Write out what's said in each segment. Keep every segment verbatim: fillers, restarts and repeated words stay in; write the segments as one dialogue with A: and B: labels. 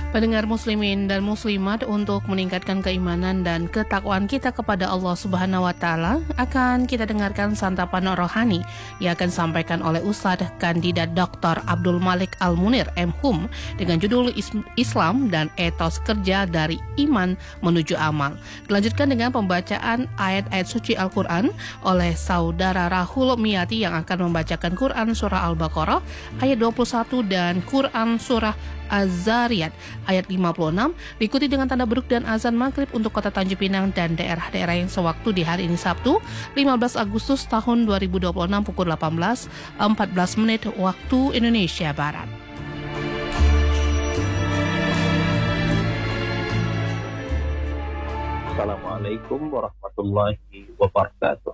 A: Pendengar muslimin dan muslimat, untuk meningkatkan keimanan dan ketakwaan kita kepada Allah Subhanahu wa taala, akan kita dengarkan santapan rohani yang akan disampaikan oleh Ustadz Kandidat Doktor Abdul Malik Al-Munir M Hum dengan judul Islam dan Etos Kerja dari Iman Menuju Amal. Dilanjutkan dengan pembacaan ayat-ayat suci Al-Quran oleh Saudara Rahul Miyati yang akan membacakan Quran Surah Al-Baqarah ayat dua puluh satu dan Quran Surah Az-Zariyat ayat lima puluh enam, diikuti dengan tanda beruk dan azan maghrib untuk kota Tanjung Pinang dan daerah-daerah yang sewaktu di hari ini Sabtu lima belas Agustus tahun dua ribu dua puluh enam pukul delapan belas empat belas menit waktu Indonesia Barat.
B: Assalamualaikum warahmatullahi wabarakatuh.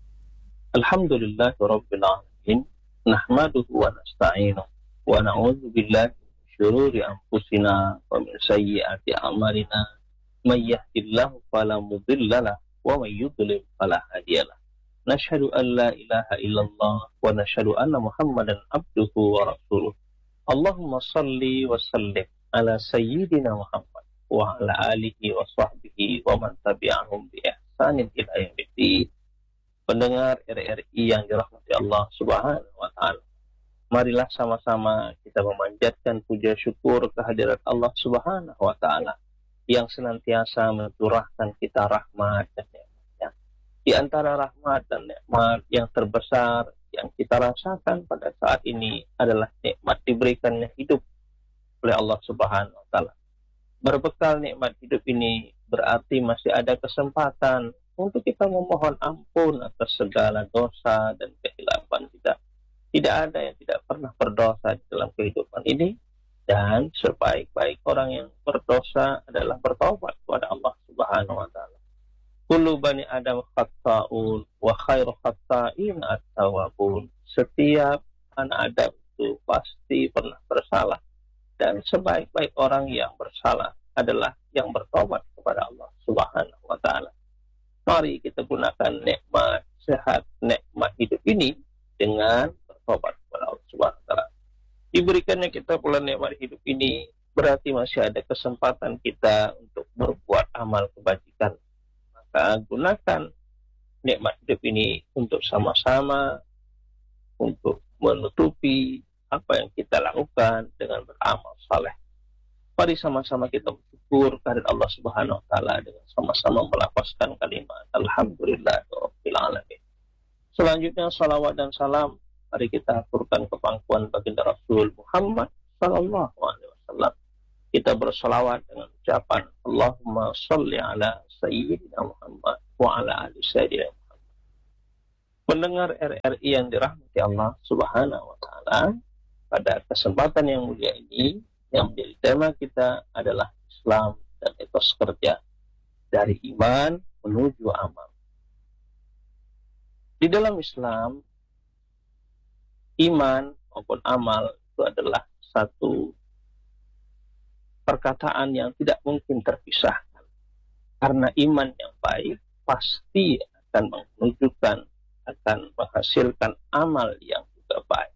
B: Alhamdulillahirabbil alamin, nahmaduhu wa nasta'inuhu wa na'udzu billahi syururi anfusina wa min sayyiati a'malina, may yahdihillahu fala mudhillalah wa may yudlil fala hadiyalah. Nashhadu an la ilaha illallah wa nashhadu anna Muhammadan abduhu wa rasuluh. Allahumma shalli wa sallim ala sayyidina Muhammad wa ala alihi wa sahbihi wa man tabi'ahum bi ihsanin ila yaumiddin. Pendengar R R I yang dirahmati Allah Subhanahu wa taala, marilah sama-sama kita memanjatkan puja syukur kehadirat Allah Subhanahu wa taala yang senantiasa mencurahkan kita rahmat dan nikmat-Nya. Di antara rahmat dan nikmat yang terbesar yang kita rasakan pada saat ini adalah nikmat diberikannya hidup oleh Allah Subhanahu wa taala. Berbekal nikmat hidup ini berarti masih ada kesempatan untuk kita memohon ampun atas segala dosa dan kehilapan kita. Tidak ada yang tidak pernah berdosa di dalam kehidupan ini, dan sebaik-baik orang yang berdosa adalah bertobat kepada Allah Subhanahu wa taala. Kullu bani Adam khata'un wa khairu khata'in at-tawwabun. Setiap anak Adam itu pasti pernah bersalah, dan sebaik-baik orang yang bersalah adalah yang bertobat kepada Allah Subhanahu wa taala. Mari kita gunakan nikmat sehat, nikmat hidup ini dengan bertobat kepada Allah Subhanahu wa taala. Diberikannya kita pula nikmat hidup ini berarti masih ada kesempatan kita untuk berbuat amal kebajikan. Maka gunakan nikmat hidup ini untuk sama-sama untuk menutupi apa yang kita lakukan dengan beramal saleh. Mari sama-sama kita bersyukur kehadirat Allah Subhanahu wa taala dengan sama-sama melafazkan kalimat alhamdulillahirabbil alamin. Selanjutnya salawat dan salam mari kita aturkan ke pangkuan baginda Rasul Muhammad sallallahu alaihi wasallam. Kita berselawat dengan ucapan Allahumma shalli ala sayyidina Muhammad wa ala ali sayyidina Muhammad. Pendengar R R I yang dirahmati Allah Subhanahu wa taala, pada kesempatan yang mulia ini yang menjadi tema kita adalah Islam dan etos kerja dari iman menuju amal. Di dalam Islam, iman maupun amal itu adalah satu perkataan yang tidak mungkin terpisahkan. Karena iman yang baik pasti akan menunjukkan, akan menghasilkan amal yang juga baik.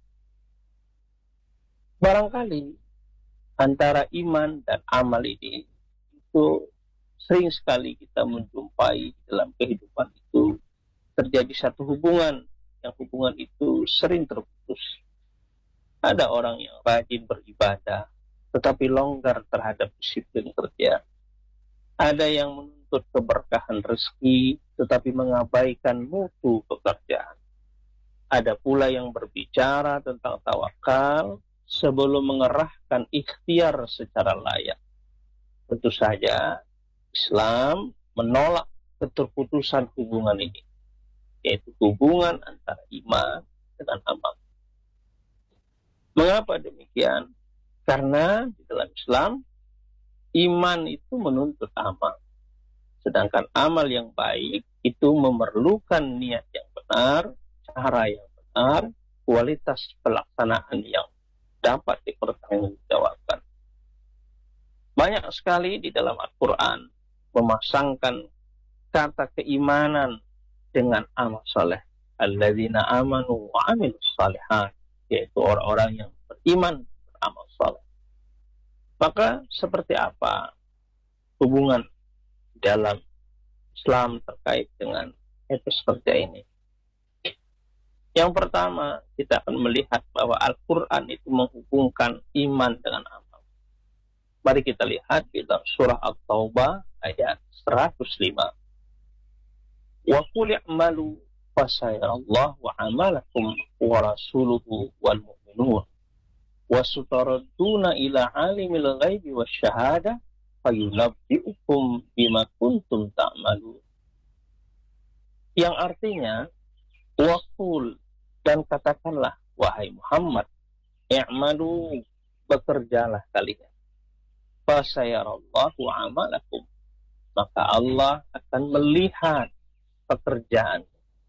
B: Barangkali antara iman dan amal ini itu sering sekali kita menjumpai dalam kehidupan itu terjadi satu hubungan, yang hubungan itu sering terputus. Ada orang yang rajin beribadah tetapi longgar terhadap disiplin kerja. Ada yang menuntut keberkahan rezeki tetapi mengabaikan mutu pekerjaan. Ada pula yang berbicara tentang tawakal sebelum mengerahkan ikhtiar secara layak. Tentu saja Islam menolak keterputusan hubungan ini, yaitu hubungan antara iman dengan amal. Mengapa demikian? Karena di dalam Islam, iman itu menuntut amal. Sedangkan amal yang baik itu memerlukan niat yang benar, cara yang benar, kualitas pelaksanaan yang dapat dipertanggungjawabkan. Banyak sekali di dalam Al-Quran memasangkan kata keimanan dengan amal saleh. Alladzina amanu wa amilus salihat, yaitu orang-orang yang beriman beramal saleh. Maka seperti apa hubungan dalam Islam terkait dengan etos seperti ini? Yang pertama, kita akan melihat bahwa Al-Quran itu menghubungkan iman dengan amal. Mari kita lihat di dalam surah At-Taubah ayat seratus lima. Wa qul i'malu fasayarallahu amalakum wa rasuluhu wal mu'minun wa sutaradduna ila alimil ghaibi wasyahada fayunabbi'ukum bima kuntum ta'malun. Yang artinya, wa qul, dan katakanlah, wahai Muhammad, i'malu, bekerjalah kalian. Fasayarallahu amalakum, maka Allah akan melihat pekerjaan.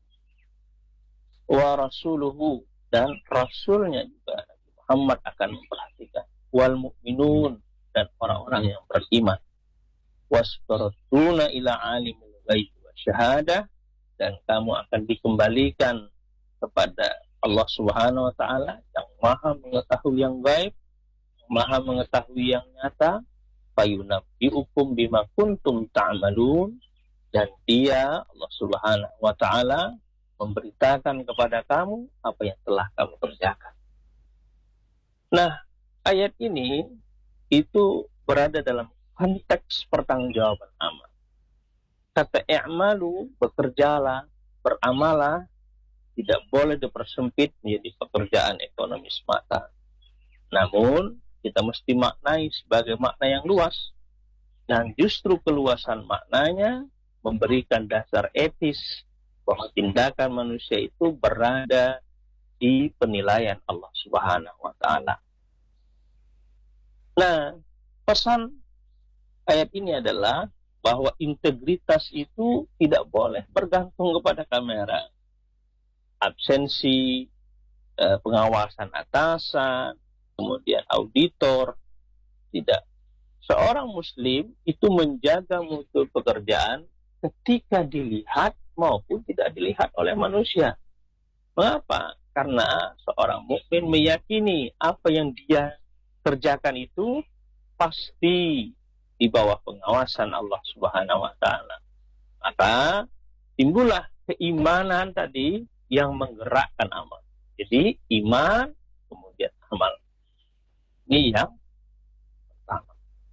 B: Wa rasuluhu, dan rasulnya juga Muhammad akan memperhatikan. Wal mu'minun, dan orang-orang yang beriman. Wasbaratuna ila alimil ghaibi wasyahadah, dan kamu akan dikembalikan kepada Allah Subhanahu wa taala yang Maha mengetahui yang gaib, Maha mengetahui yang nyata. Fayunabbi'ukum bima kuntum ta'malun, dan Dia, Allah Subhanahu wa taala, memberitakan kepada kamu apa yang telah kamu kerjakan. Nah, ayat ini itu berada dalam konteks pertanggungjawaban amal. Kata i'malu, bekerjalah, beramalah, tidak boleh dipersempit menjadi pekerjaan ekonomi semata. Namun, kita mesti maknai sebagai makna yang luas. Dan justru keluasan maknanya memberikan dasar etis bahwa tindakan manusia itu berada di penilaian Allah Subhanahu wa taala. Nah, pesan ayat ini adalah bahwa integritas itu tidak boleh bergantung kepada kamera. Absensi, eh, pengawasan atasan, kemudian auditor, tidak. Seorang muslim itu menjaga mutu pekerjaan ketika dilihat maupun tidak dilihat oleh manusia. Mengapa? Karena seorang mukmin meyakini apa yang dia kerjakan itu pasti di bawah pengawasan Allah Subhanahu wa taala. Maka timbullah keimanan tadi yang menggerakkan amal. Jadi iman kemudian amal. Ini yang pertama.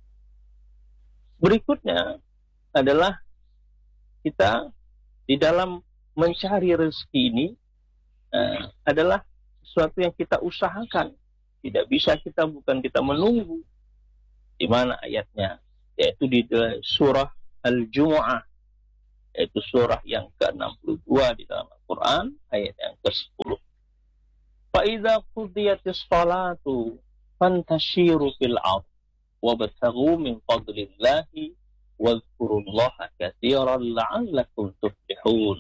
B: Berikutnya adalah kita di dalam mencari rezeki ini uh, adalah sesuatu yang kita usahakan. Tidak bisa kita bukan kita menunggu. Di mana ayatnya? Yaitu di surah Al-Jumu'ah, yaitu surah yang ke enam puluh dua di dalam Al-Quran, ayat yang ke sepuluh. فَإِذَا قُضِيَتِ الصَّلَاةُ فَانْتَشِرُوا فِي الْأَرْضِ وَابْتَغُوا مِنْ فَضْلِ اللَّهِ وَاذْكُرُوا اللَّهَ كَثِيرًا لَعَلَّكُمْ تُفْلِحُونَ.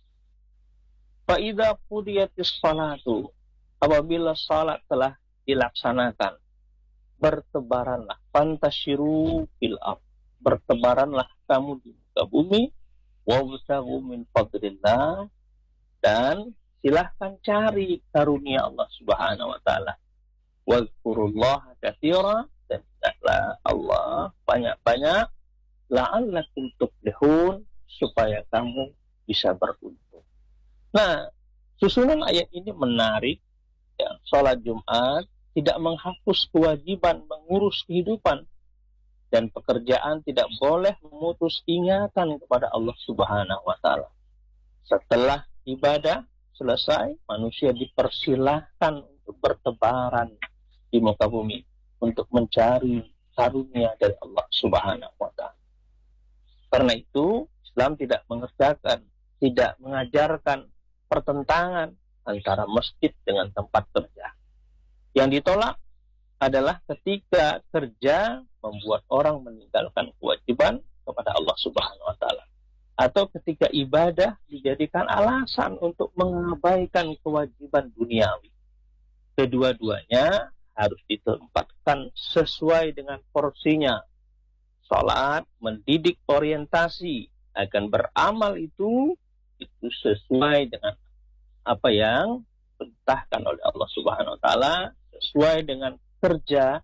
B: فَإِذَا قُضِيَتِ الصَّلَاةُ, apabila salat telah dilaksanakan, bertebaranlah, fantashiru fil ardh, bertebaranlah kamu di muka bumi, wabtaghu min fadlillah, dan silahkan cari karunia Allah Subhanahu wa taala. Wazkurullaha katsira, dan ingatlah Allah banyak-banyak, la'allakum tuflihun, supaya kamu bisa beruntung. Nah, susunan ayat ini menarik. Ya, sholat Jumat tidak menghapus kewajiban mengurus kehidupan, dan pekerjaan tidak boleh memutus ingatan kepada Allah Subhanahu wa taala. Setelah ibadah selesai, manusia dipersilahkan untuk bertebaran di muka bumi untuk mencari karunia dari Allah Subhanahu wa taala. Karena itu, Islam tidak mengerjakan, tidak mengajarkan pertentangan antara masjid dengan tempat kerja. Yang ditolak adalah ketika kerja membuat orang meninggalkan kewajiban kepada Allah Subhanahu wa taala, atau ketika ibadah dijadikan alasan untuk mengabaikan kewajiban duniawi. Kedua-duanya harus ditempatkan sesuai dengan porsinya. Salat mendidik orientasi akan beramal itu itu sesuai dengan apa yang diperintahkan oleh Allah Subhanahu wa taala, sesuai dengan kerja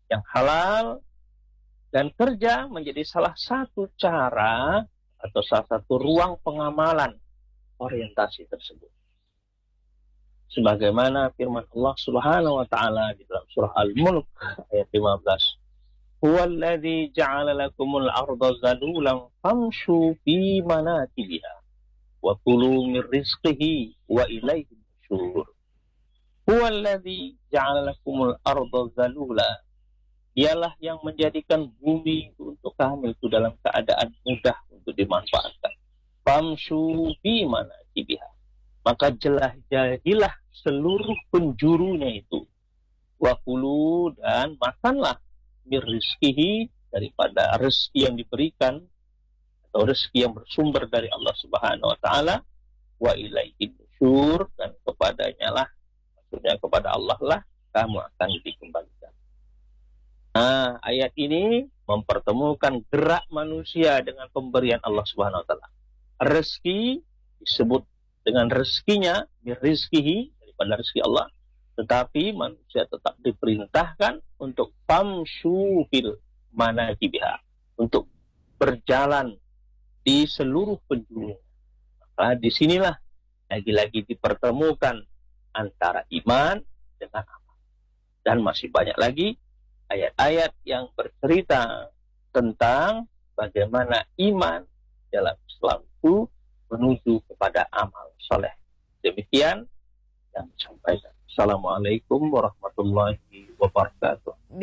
B: yang halal, dan kerja menjadi salah satu cara atau salah satu ruang pengamalan orientasi tersebut. Sebagaimana firman Allah Subhanahu wa taala di dalam surah Al-Mulk ayat lima belas. Huwallazi ja'ala lakumul arda zalulan famshu fi manakibiha wa kulu min rizqihi wa ilaihi nusyur. Huwallazi ja'ala lakumul arda zalula. Dialah yang menjadikan bumi untuk kamu itu dalam keadaan mudah untuk dimanfaatkan. Famshu fi manakibiha. Maka jelajahilah seluruh penjurunya itu. Wa kulu, dan makanlah mir rizkihi, daripada rezeki yang diberikan atau rezeki yang bersumber dari Allah Subhanahu wa taala, wa ilaihi nusyur, dan kepadanya lah, maksudnya kepada Allah lah kamu akan dikembalikan. Nah, ayat ini mempertemukan gerak manusia dengan pemberian Allah Subhanahu wa taala. Rezeki disebut dengan rezekinya, mir rizkihi, daripada rezeki Allah, tetapi manusia tetap diperintahkan untuk famshu fil manakibiha, untuk berjalan di seluruh penjuru. Maka disinilah lagi-lagi dipertemukan antara iman dengan amal. Dan masih banyak lagi ayat-ayat yang bercerita tentang bagaimana iman dalam Islam itu menuju kepada amal soleh. Demikian yang disampaikan. Assalamualaikum warahmatullahi wabarakatuh.